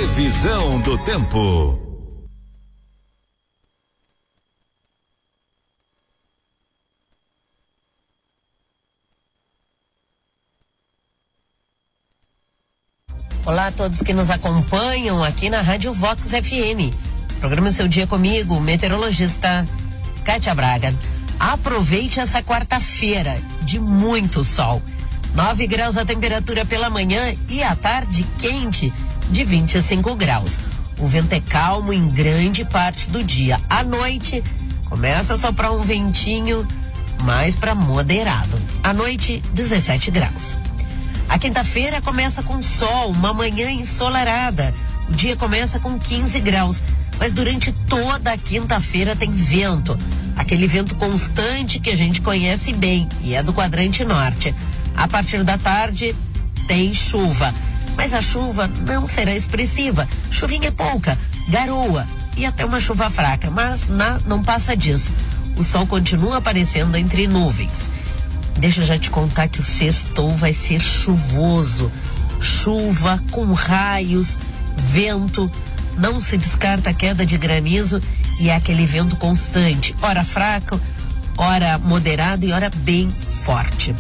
Previsão do tempo. Olá a todos que nos acompanham aqui na Rádio Vox FM. Programa o seu dia comigo, meteorologista Kátia Braga. Aproveite essa quarta-feira de muito sol. 9 graus a temperatura pela manhã e à tarde quente de 25 graus. O vento é calmo em grande parte do dia. À noite começa a soprar um ventinho mais para moderado. À noite 17 graus. A quinta-feira começa com sol, uma manhã ensolarada. O dia começa com 15 graus, mas durante toda a quinta-feira tem vento. Aquele vento constante que a gente conhece bem e é do quadrante norte. A partir da tarde tem chuva, mas a chuva não será expressiva. Chuvinha é pouca, garoa e até uma chuva fraca, mas não passa disso. O sol continua aparecendo entre nuvens. Deixa eu já te contar que o sextou vai ser chuvoso. Chuva com raios, vento. Não se descarta a queda de granizo e é aquele vento constante. Ora fraco, ora moderado e ora bem forte.